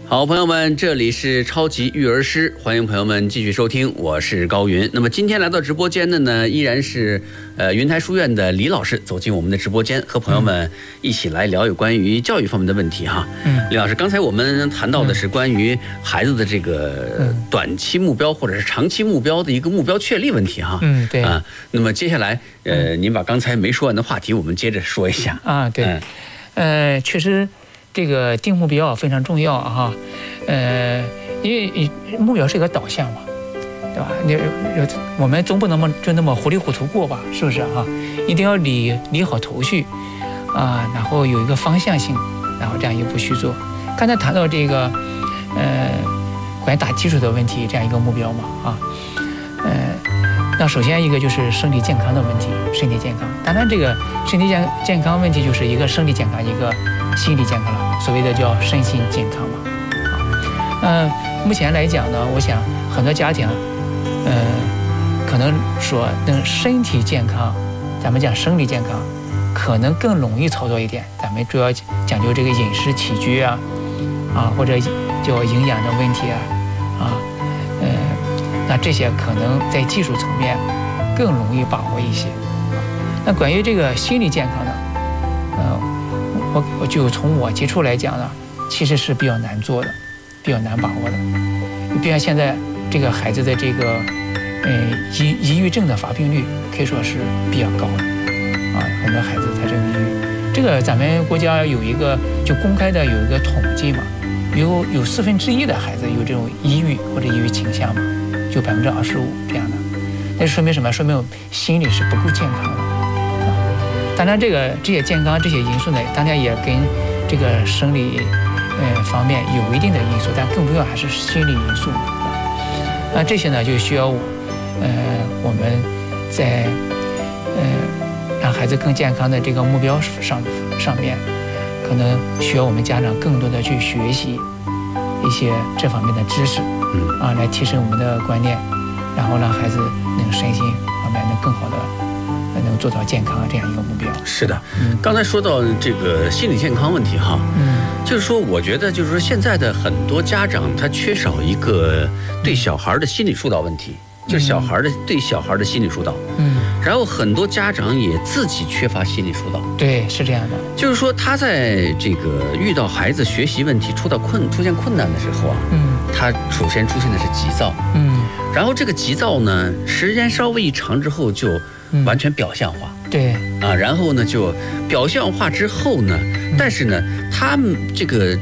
好，朋友们，这里是超级育儿师，欢迎朋友们继续收听，我是高云。那么今天来到直播间的呢，依然是云台书院的李老师走进我们的直播间，和朋友们一起来聊有关于教育方面的问题哈。李老师，刚才我们谈到的是关于孩子的这个短期目标或者是长期目标的一个目标确立问题哈。 对啊。 那么接下来您把刚才没说完的话题我们接着说一下啊。对，确实。这个定目标非常重要哈，因为目标是一个导向嘛，对吧？我们总不能就那么糊里糊涂过吧，是不是啊？一定要理好头绪啊，然后有一个方向性，然后这样一步去做。刚才谈到这个关于打基础的问题，这样一个目标嘛啊，那首先一个就是身体健康的问题，身体健康。当然，这个身体健康问题就是一个生理健康，一个心理健康了，所谓的叫身心健康嘛。目前来讲呢，我想很多家庭，可能说等身体健康，咱们讲生理健康，可能更容易操作一点。咱们主要讲究这个饮食起居啊，或者叫营养的问题啊，那这些可能在技术层面更容易把握一些。那关于这个心理健康呢，我就从我接触来讲呢，其实是比较难做的，比较难把握的。比方现在这个孩子的这个抑郁症的发病率可以说是比较高的啊，很多孩子他这个抑郁，这个咱们国家有一个就公开的有一个统计嘛，有1/4的孩子有这种抑郁或者抑郁倾向嘛，就25%这样的。那说明什么？说明心理是不够健康的。当然，这些健康这些因素呢，当然也跟这个生理方面有一定的因素，但更重要还是心理因素。那这些呢，就需要我们在让孩子更健康的这个目标上面，可能需要我们家长更多的去学习一些这方面的知识，来提升我们的观念，然后让孩子能身心方面能更好的能做到健康这样一个目标。 是的，刚才说到这个心理健康问题哈，就是说我觉得就是说现在的很多家长他缺少一个对小孩的心理疏导问题，就是对小孩的心理疏导，然后很多家长也自己缺乏心理疏导。 对，是这样的， 就是说他在这个遇到孩子学习问题出现困难的时候啊，他首先出现的是急躁，然后这个急躁呢，时间稍微一长之后就完全表象化， 对然后呢就表象化之后呢，但是呢，他们这个